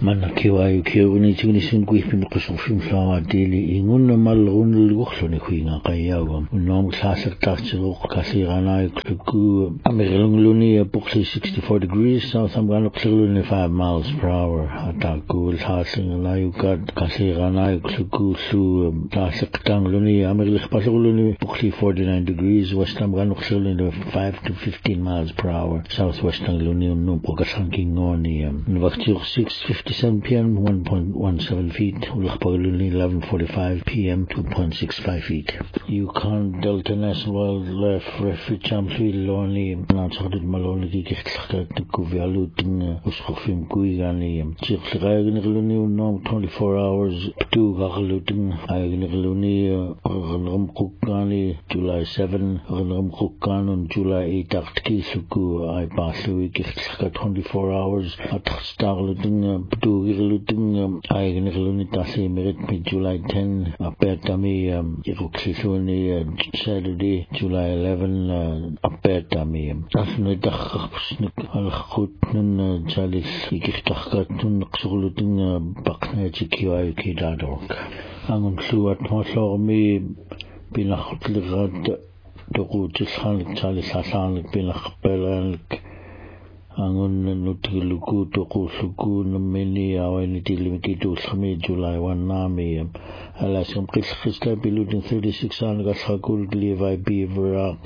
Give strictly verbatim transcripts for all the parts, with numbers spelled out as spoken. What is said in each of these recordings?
mana kiwayu kiuni chuni sun kuipi mqusufim sawa dili ingun malgun lughluni kuinga qayawam unom klasak tachiro kasirana ku amirlungluni approximately sixty-four degrees south amgano kluni five miles per hour ataku hasing layu kad kasirana ku su tasak tangluni amirlkhpasuluni approximately forty-nine degrees west amgano kluni five to fifteen miles per hour southwest tangluni no pokasankingoni nvaktir six fifty-seven p m one point one seven feet ulkhpagluni eleven forty-five p m two point six five feet Yukon Delta National Wildlife Refuge amfil loni natsagd maloni kikhtlakat kuvialutin uskofim kuigani chikhlagni no twenty-four hours tu gaglutin aygniluni gngam kukani July seventh gngam kukan on July eighth aktki suku ay pasu kikhtlakat twenty-four hours atstaglutin tu gaglutin aygniluni tasi merit July tenth apetami iruksisuni Saturday July eleventh apetami asnu dakhkhsnik alkhutnun jalis ikhtahkatun qsuglutin baqna chikiwa kidadok angun suat mosormi binakhtligad doqutishan jalis hasan binakhpelan angun nutluku toquluku numeni awani tilimikitu sami July first nami alasam qisqista biludin thirty-six an gasakul glivai bivra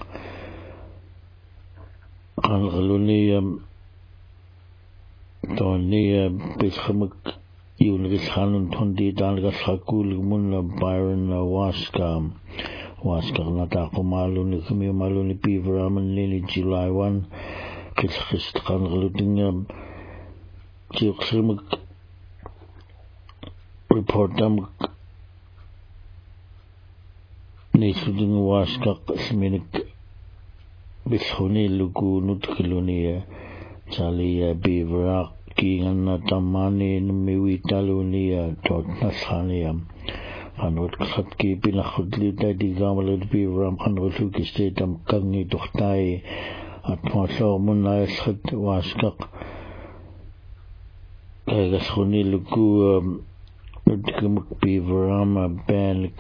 qangluni toni bisxamak yunrishanun tondi dan gasakul mun Byron waska waska nata qumaluni kumi maluni bivra manini July first qisqist qangludin jiqsmak reportam nisudin waskaq sminik bishuni lugu nutkhiluni chaliya bivra kinganna tamani nmiwi talunia tot naskhaniya anot khatki binakhudli dadi gamalud bivram khanrusu kistetam kangi tukhtai atmaso munna yaskhad waskaq gaskhuni lugu nutkhimuk bivram banik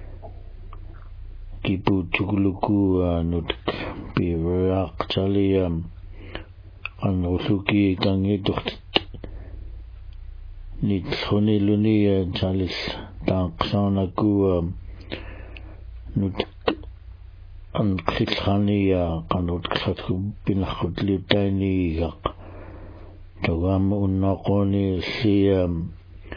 kipu chukuluku nutk bivrak chaliyam anusuki tangi tukht nitkhuni luni chalis taqsanaku nutk an khilkhaniya qanut khatku binakhudli tani gaq tawam unnaqoni siyam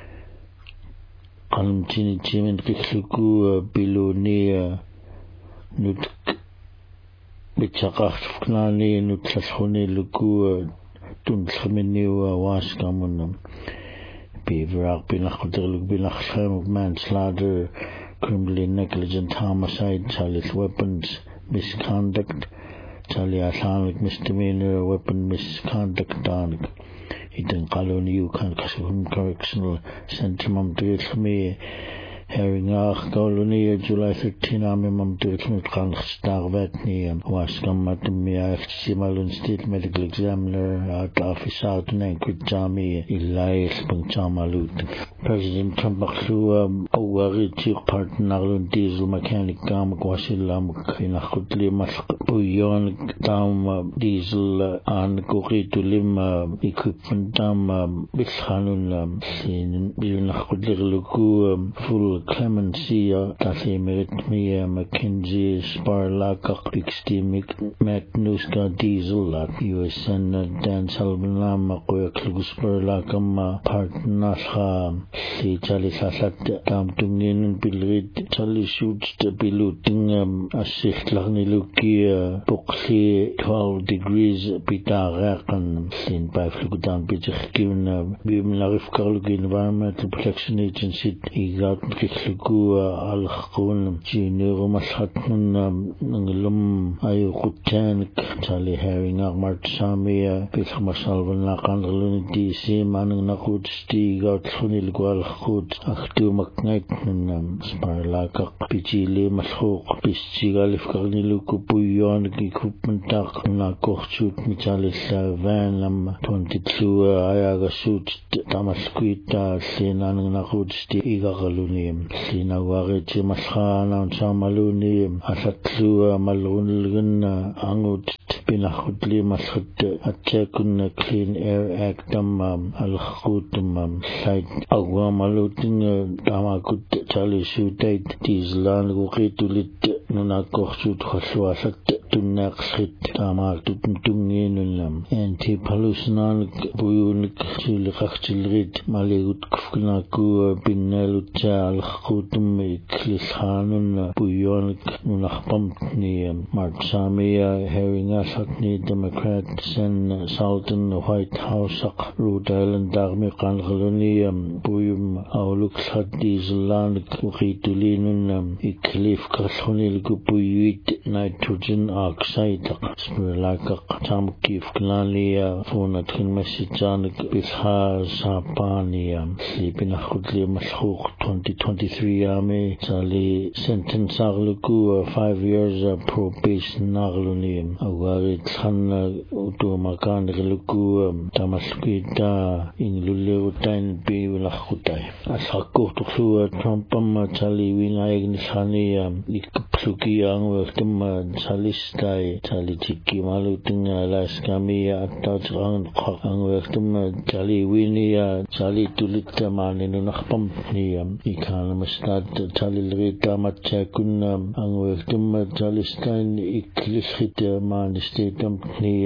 qalmtini timin qikluku biluni nut bitchaqaht fknani nut tlaskhuni luku tun khmini wa waskamun bivrak binakhudluk binakhsham manslaughter criminally negligent homicide child weapons misconduct child misdemeanor weapon misconduct danik itin qaloni Yukon Correctional Center mamtirkhmi Herringach koloni July thirteenth ami mamtirkhmi qankhstarvatni waskammat miach simalun state medical examiner at officer tunankut jami illai spungchamalut President Trump aklu awari chiq partnerlun diesel mechanic gam kwasilam khinakhutli masquyon tam diesel an koqitulim equipment tam bishanun sin binakhutliluku full clemency tasi merit mi McKinsey Sparlak Bixty Macnuska diesel at U S N Dan Salvanam qoyaklu Sparlak ma partnerha si chalis asat tam tungin bilrid chalis shoot biluting asikhtlagni luki boxi twelve degrees pitagaqan sin paflugudan bichkin bimlarif karlugi Environmental Protection Agency igat kiklugu alkhun junior mashatnun nglum ayu qutan chali herring agmart sami bikh masalvan laqan glun D C manung nakut sti gat khunil kualkhut aktumakngait nun sparlaka pichili malkhuk pichigalif karniluku puyon equipmentak na kohchut michalilla van lam twenty-two ayaga shoot tamaskuita sinan nakut sti igagaluni sinawari chimaskhana chamaluni asatlu malunlgun angut pinahutli maskhut atchakun Clean Air Act am alkhutum site agwamalutin tamakut chali shutait tizlan guqitulit nunakohchut khashwasat tunnaqshit tamakut tunginunlam anti-pollution buyunik chiliqachilrit maligut kufnaku pinnalut alkhutum iklishanun buyunik nunaqpamtni marchamia heringasatni Democrats and Sultan White House Rhode Island dagmi qanqaluni buyum awluk sadizlan uqitulinun iklif kalkhunil gupuyit nitrogen oxide spirlaka tamkif klania fonat khmasijan bisha sapania sipina khudli malkhuk twenty twenty-three ame sali sentence agluku five years probation nagluni awari khanna utumakan luku tamaskuita inglulutain biulakhutai asakku tuksu trumpam chali winayag nisani ikpsuki ang wektum chalistai chali chiki maluting alaskami attajang ang wektum chali winia chali tulit manin nakpam ni ikanamastad chali rita matchakun ang wektum chalistain iklikhit manistatam ni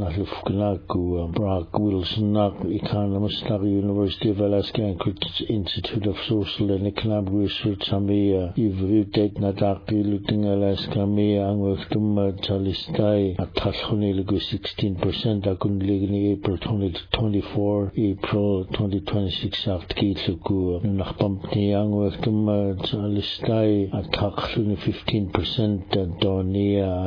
Nalufknaku Brock Wilson economist at the University of Alaska Anchorage Institute of Social and Economic Research Amia Ivritek Nataki Luting Alaska Mia Angwektum Chalistai Atashonilugu sixteen percent Akunligni April twenty twenty-four April twenty twenty-six Aktkiluku Nakpampni Angwektum Chalistai Atakshuni fifteen percent Donia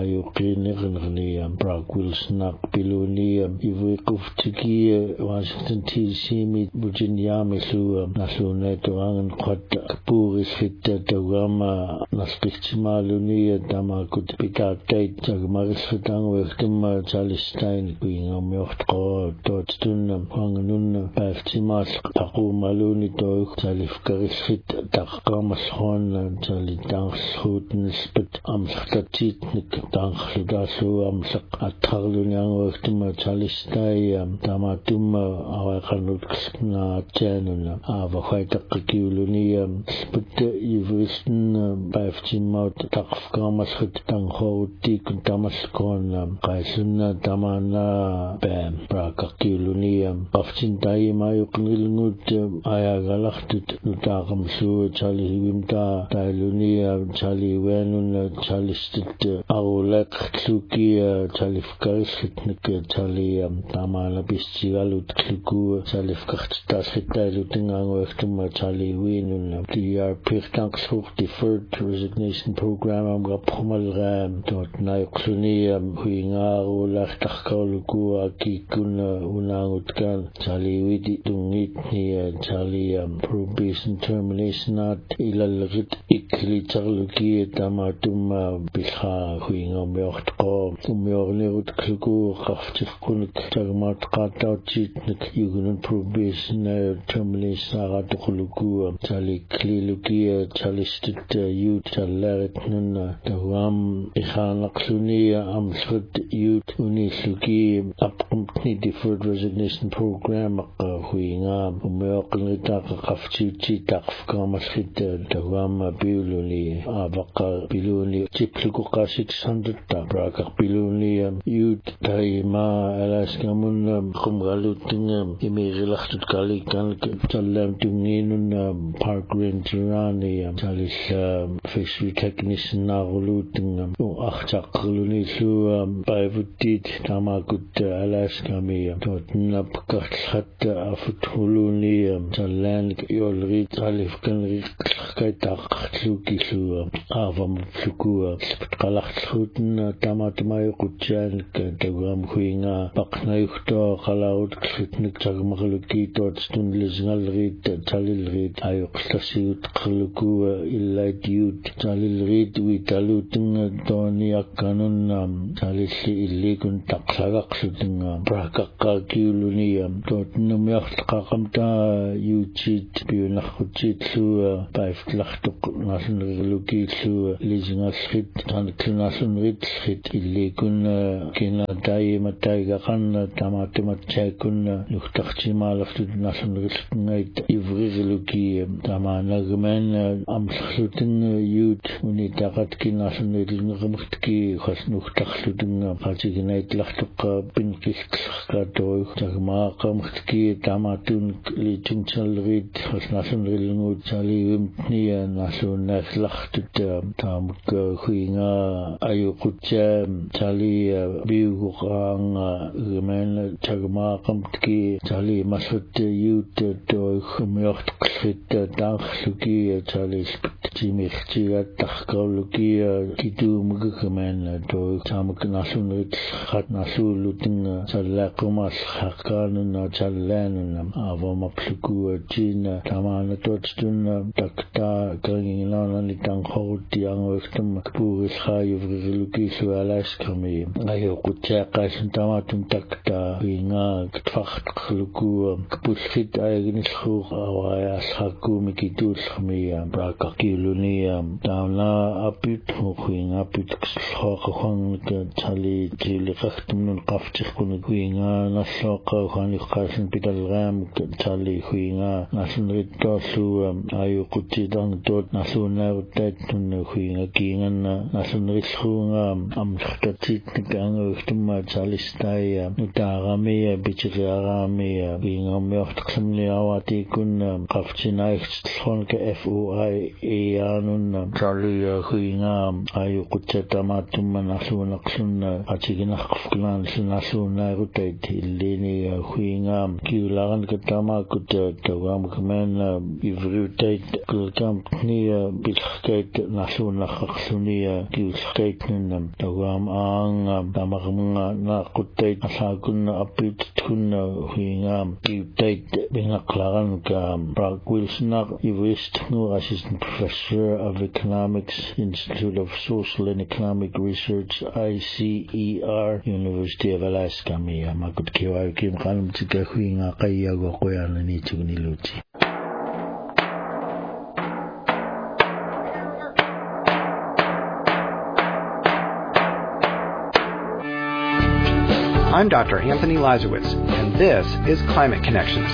Ayukin Brock Wilson Piluni Ivukuf Tiki Washington D C Virginia Misu Nasuneto Angan Quat Kapuris Hit Dagama Naspichimaluni Damakut Pika Tate Jagmaris Hitang Wektum Chalistein Queen of Myochtko Totstun Wanganun Paftimas Taku Maluni Dog Chalif Karis Hit Takamas Hon Chalitang Shooten Spit Amsatatit Nik Tankhudasu Amsak Atarlun Wektum Chalistai Tamatum Awakanut na Chanun Avahaitakiluni Spit Ivisn Baftimaut Takfkamas Hitang Ho Tik Tamaskon Kaisuna Tamana Bam Brakakiluni Baftin Taima Yuknilnut Ayagalachtit Nutakam Su Chali Wimta Tailunia Chali Wenun Chalistit Aulek Tsuki Chalifkaris Hitnik Chali Tamala Bistigalut Kliku Chalifkachtas Hitailuting Angwektum Chali Winun the R P Tankshook Deferred Resignation Program am Raphumal Ram dort Nayukluni Huinga Ulachtakkaluku Akikun Unangutkan Chali Widi Tungit Ni Chali Probation Termination At Ilalrit Ikli Charluki Tamatum Bilha Huinga Myochtko Umyornirut Kliku Khaftifkunik Tagmat Kata Chitnik Yugunun Probation Termination Aratukuluku Chali Kliluki Chalistit Youth Chalaret Nuna Tawam Ikhanakluni Amsut Youth Unisluki Upcompany Deferred Resignation Program Huinga Umyornita Khafchichi Takfkamaskit Tawam Biluni Abaka Biluni Chipluka six hundred Braka Biluni Youth Taima Alaska Mun Kumgaluting Imirilachtut Kalikan Chalam Tunginun Park Rangerani Chalis Fishery Technician Naguluting Achchakluni Su Baivutit Tamakut Alaska Mi Totnap Kathat afutuluni talan yolri talifkan rikai taqluki su avam fluku qalaqlutna tamatmay qutjan tawam khuinga paqnayuhto qalaut klutnik tagmaqluki totstun lisngalrit talilrit ayuqlasiut qluku illatiut talilrit witalutun toniakkanun talilli illikun taqlagaqlutunga brakaqqa kiulunia totnum yaqlqaqamta yuchit biunaqqutit lu paiftlaqtuq nasunriluki lu lisngalrit tanklnasunrit rit illikun kina taimataiqaqan tamatimatchaikun nuqtarchimaalaftut nasunrilngait ivriluki tamanagmen amllutin yut unitaqat kinasunrilngeqmutki khasnuqtarlutunga qatiginaitlaqtuqqa pinqilqqa tagmaaqamutki tamatun lichungchalrit khasnasunrilngut salivimtnia nasunnaslaqtut tamuk khuinga ayuqutja tali biuqanga gemen tagmaaqamtki tali masut yut to khumyaqtqlit tangluki tali timirchigat taqqaluki kitumuggemen to tamuk nasunrit khat nasulutin salaqmas haqqanun chalanun avamapluku china tamana totstun takta kangilana litangkhoti angwektum puris khayuvriluki sualas kami ayo kutaqas tamatum takta inga ktfaqtqluku kpulkhit aygnilkhu awaya sakku mikitul khmiya brakakilunia tamna apit khuinga apit khokhan tali tiliqtumnun qaftiqkun khuinga nasoqa khani qasin pitalgam tali khuinga nasunrittosu ayo kutidang tot nasunautatun khuinga kingan nasunritkhunga amlhtatit nikangwektumma talistaya nutagamiya bichigagamiya kingamyaqtqsamni awati kun qafchinaikhtlkhonka F O I eanun tali khuinga ayo kutatamattumma nasunaqsunna atiginaqfklan nasunairutait illini khuinga kiulagan katamakut tawam kmen ivrutait kulkam knia bilkhkait nasunaqsunia kiulkhkait nun tawam ang tamakmunga naqutait asakun apit tunna khuinga kiutait bingaqlagan ka Wilsonaq Ivist nu assistant professor of economics, Institute of Social and Economic Research, I C E R, University of Alaska. Mi makut kiwa kim kalum tika huinga kaya go koyana ni chugniluchi. I'm Doctor Anthony Lazarowitz, and this is Climate Connections.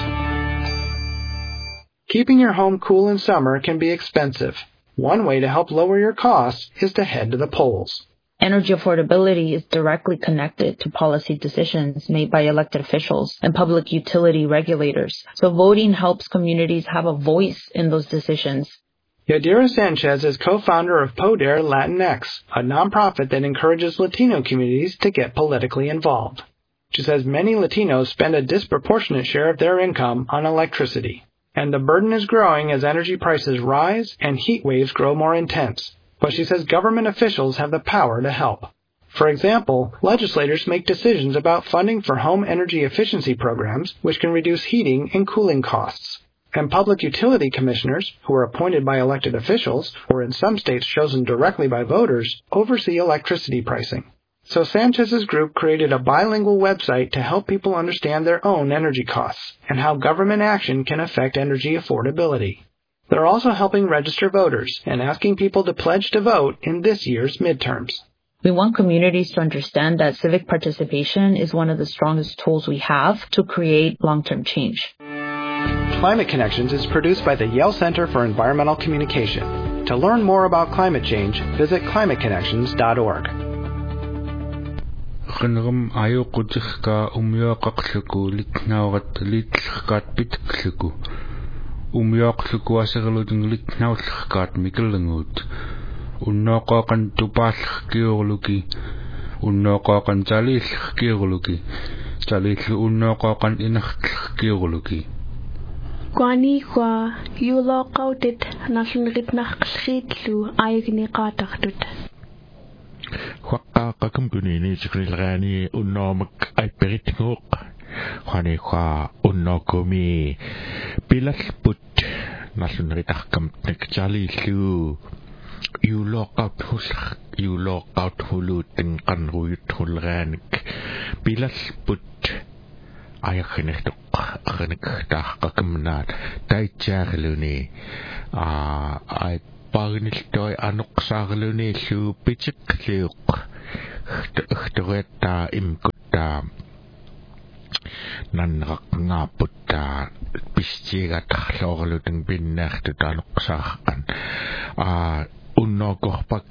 Keeping your home cool in summer can be expensive. One way to help lower your costs is to head to the polls. Energy affordability is directly connected to policy decisions made by elected officials and public utility regulators. So voting helps communities have a voice in those decisions. Yadira Sanchez is co-founder of Poder Latinx, a nonprofit that encourages Latino communities to get politically involved. She says many Latinos spend a disproportionate share of their income on electricity, and the burden is growing as energy prices rise and heat waves grow more intense. But she says government officials have the power to help. For example, legislators make decisions about funding for home energy efficiency programs, which can reduce heating and cooling costs. And public utility commissioners, who are appointed by elected officials, or in some states chosen directly by voters, oversee electricity pricing. So Sanchez's group created a bilingual website to help people understand their own energy costs and how government action can affect energy affordability. They're also helping register voters and asking people to pledge to vote in this year's midterms. We want communities to understand that civic participation is one of the strongest tools we have to create long-term change. Climate Connections is produced by the Yale Center for Environmental Communication. To learn more about climate change, visit climate connections dot org. Qinrum ayuqutiqqa umyoqaqluku litnaurat litlqat pitkluku umyoqluku aserlutun litnaullqat mikelngut unnoqaqan tupallqiurluki unnoqaqan talillqiurluki Talillu unnoqoqan inartlerkiurluki. Kwani kwa yuloqautit nallunritnarqillriitlu ayugniqaatartut. Huaqqaaqakum kunini sikrilraani unnoomak aiperitnguuq. Kwani kwa unnookumi pilalput nallunritarkam naktalillu yuloqaut hulq yuloqaut hulut tinqanruyut hulraanik pilalput ayakhinertuq akhinik taaqqakamnaat taitsaarluni aa ai pagniltoi anuqsaarluni illu pitikliuq ihturettaa imkuttaa nannaqaqngaaputta pistiigatarloorlutun pinnaartut anuqsaarqan aa unnookorpak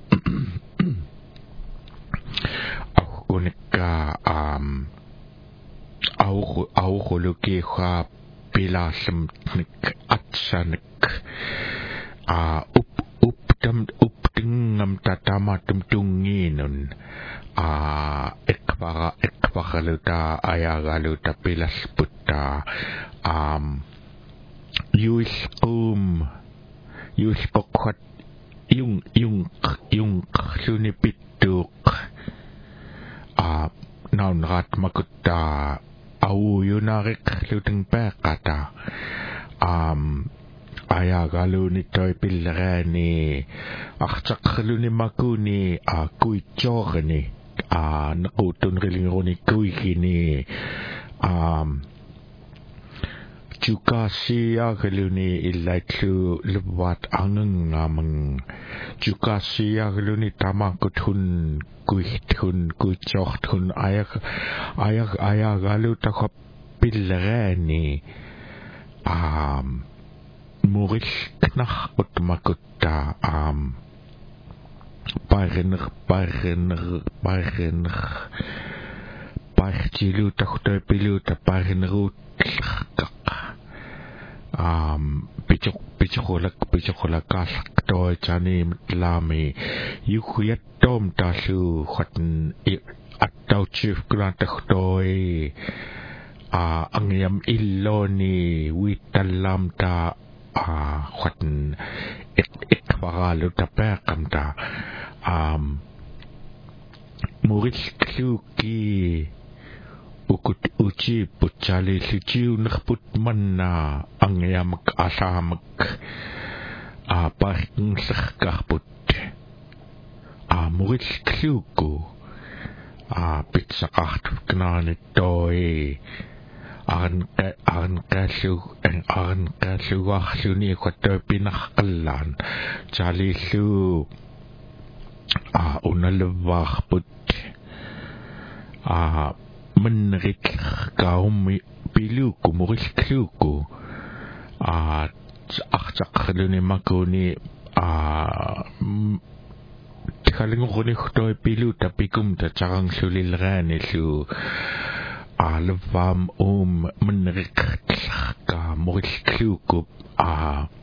aukunikka aam auqu auqulukiiqa pilaallumnik atsanik aa up uptam uptingam tatamatum tungiinun aa ekvara ekvaraluta ayagaluta pilalputta aam yuilqum yuilqoqhat yung yung yung lunipittuuq aa naunrat makutta auujunarik luteng peeqata aam ayagaluni toi pilleraani artaqluni makuni a kuitjoorni a naqutunrilinguruni kuigini aam Jukasiagaluni illaitlu luvat angangamang Jukasiagaluni tamakutun kuihtun kuitjohtun ayak ayak ayagalu takap pillerani um murish knach utmakutta um pariner pariner pariner partilu takutoi piluta parinerut um pichok pichokolak pichokolakal toi chani lami yukuyat tom tasu khatn attau chief grantak toi a angyam illoni witalam ta a khatn ek ek wagalu ta pekam ta um muris kluki ukut uci pucali luciu nerput mana angyamak asamak apa ngserkahput a murit kluku a pitsaqart knani toi an an kasu en an kasu wahsuni khatoi pinaqallan chali lu a unalwahput a menrik kaumi piluku muris kluku a achaqluni makuni a tikalinguquni htoi piluta pikum ta charang sulilrani lu alvam um menrik ka muris kluku a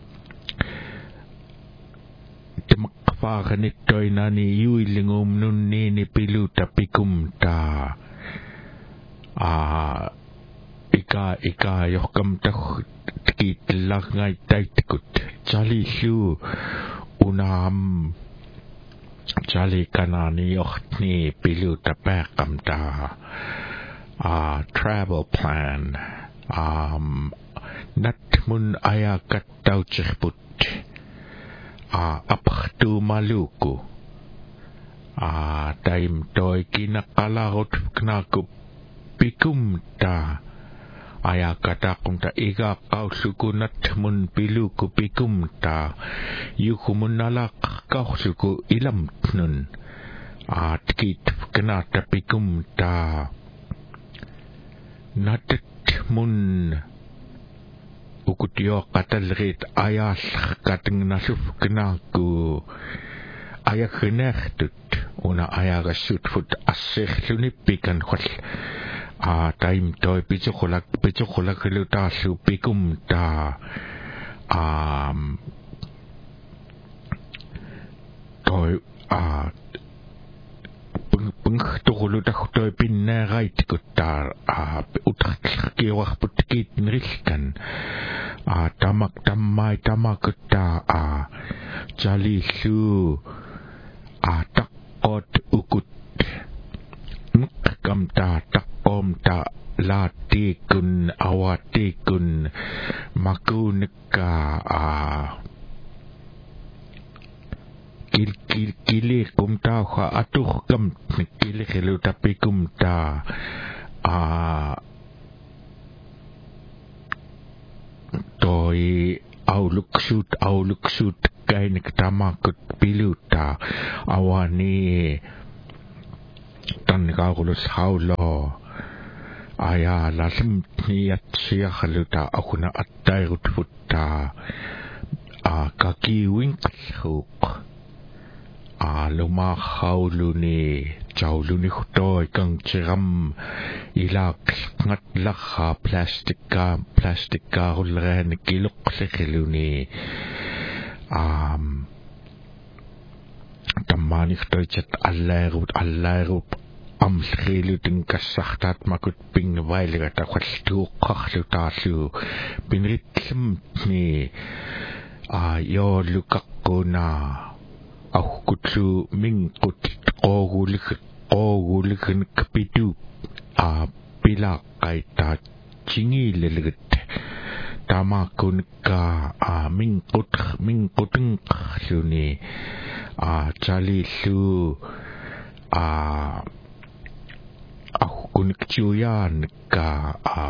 temakfaganit toi nani yuilingum nunni ni piluta pikum ta a ika ika yohkam tak kitlangai taitkut chali lu unam chali kanani yohtni piluta pekam ta a travel plan um natmun ayakat tauchput a apkhtu maluku a taim toi kinaqalarut knakup pikum ta ayakata kunta iga qaussukunat mun piluku pikum ta yukumunalaq qaussuku ilamtnun atkit knata pikum ta natat mun ukutio qatalrit ayal kateng nasuf knaku ayakhinertut una ayagasutfut asserlunipikan khol a time toi pichokolak pichokolak luta su pikum ta um toi a pengtugulu tahtoi pinna rait kutta a utakki wahputkit nrilkan a tamak tammai tamakutta a jalisu a takkot ukut kamta takkomta laatikun awatikun makunikka a kil kil kili kumta kha atuh kam kili khelu tapi kumta a toi auluksut auluksut kain ktamakut piluta awani tan kaulus haulo aya lasem niat sia khaluta akuna attairut futta a kaki winkhuk a luma khawluni chawluni khutoi kang chiram ilak ngat lakha plastika plastika ulren kilok sekheluni um tamani khutoi chat allarut allarut am schreluting kasachtat makut ping weilige ta khwaltu khachlu tasu binritm ni a yo lukakuna au kutsu ming kut ogulik ogulik kapitu a pila kaita chingi lelit tamakun ka a ming kut ming kuting khuni a chali su a au kunik chuyan ka a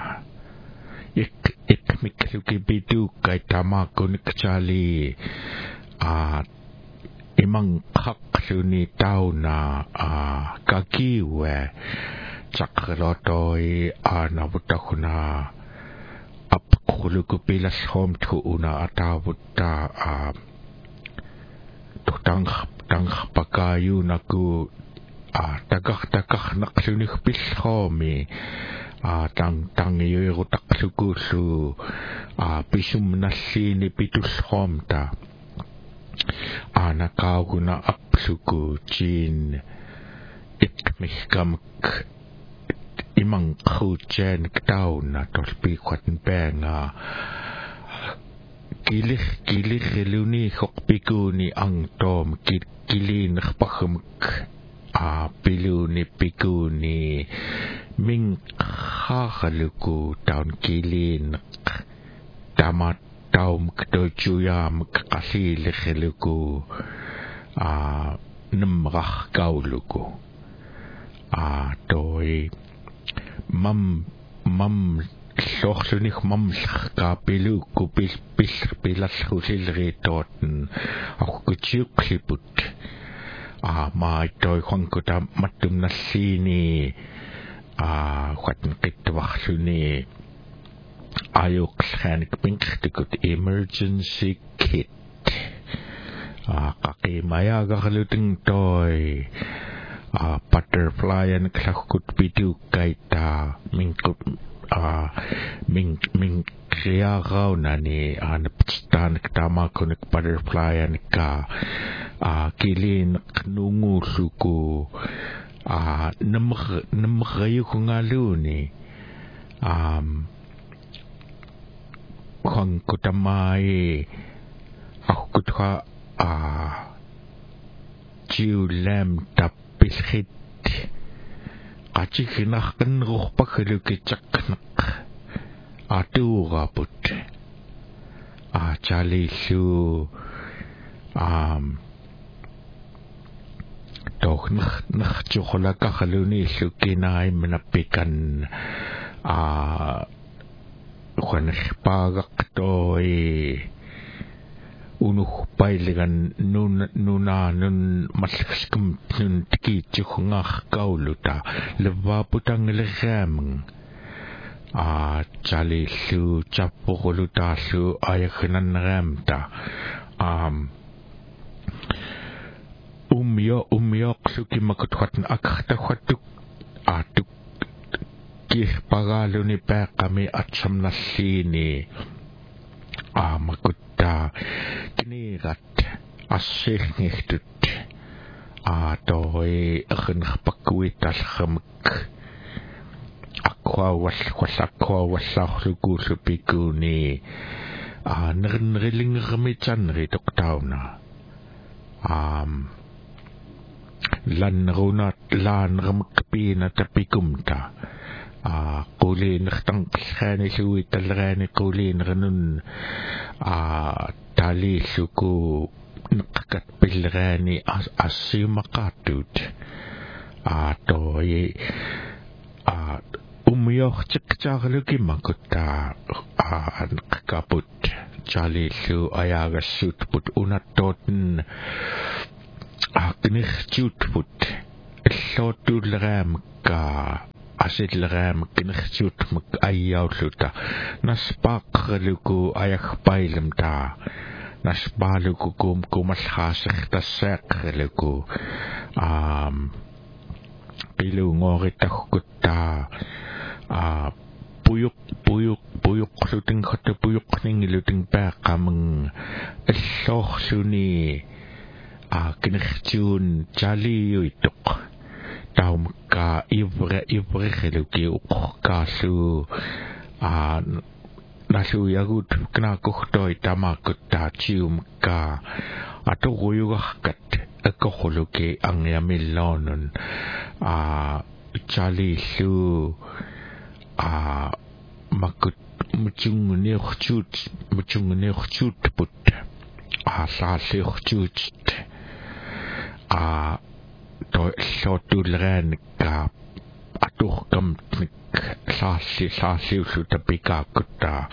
ik ik miksu kipitu kaita makun chali a imang kaksuni tau na a kakiwe chakrotoi a nabutakuna ap khuluku pilas hom tu una atabuta a tutang tang pakayu naku a tagak tagak naksuni pis homi a tang tang yoyo taksuku su a pisum nasini pitus homta ana kauguna apsuku chin ikmihkam imang khuchen ktau na tolpi khwatn penga kilih kilih luni khokpiku ni ang tom kilin khpakhum a piluni piku ni ming khaluku taun kilin tamat taum ktojuyam kasi lekheluku a nemrach kauluku a toi mam mam sochsunik mam ka piluku pis pis pilas husilri toten aku kecil kliput a mai toi khongkuta matum nasini a khwatn kitwach suni ayuk khanik pink tikut emergency kit a kaki maya galuting toy a butterfly and klakut pitu kaita mingkut a ming ming kria gau nani an pstan ktama konik butterfly and ka a kilin knungu suku a nem nem gayu kungaluni um kong kutamai aku kutwa a jiu lem tapis hit aci kinah kan roh pakhelu kecak nak atu raput a chali su um doch nach nach chokola ka khaluni su kinai menapikan a kwan pagak toy unuh pailegan nun nuna nun maskskum nun tiki chukngah kauluta leva putang legam a chali su chapokuluta su ayaknan ramta um umyo umyo suki makutwat akta khatuk atuk kih pagaluni pa kami at samnasini a makutta kinirat asih ngihtut a toi gen gepakkuit as gemik aqua was was aqua was sagluku supikuni a nrinring remitsan ritok tauna um lan runa lan remkpina tapikumta a qulin htang khani suwi talrani qulin ranun a tali suku nqakat bilrani as asimaqatut a toy a umyoh chikchagluki makuta a kaput chali su ayagasut put unaton a knichut put lotul ram ka asit ram knichut mak ayawluta naspaqluku ayak pailem ta naspaluku kum kumas khasik tasaqluku um pilu ngoritakutta a puyuk puyuk puyuk luting khata puyuk ning luting pa kamang soh suni a knichun chali yuitok taum ka ivre ivre khluki uqkasu a nasu yagut kna kuhtoi tamakut ta chium ka ato goyugakat ekokhuluki ang yamillonon a chali su a makut muchungni khchut muchungni khchut put a sa se khchut a to shotulran ka atuh kam sa si sa si su tapika kutta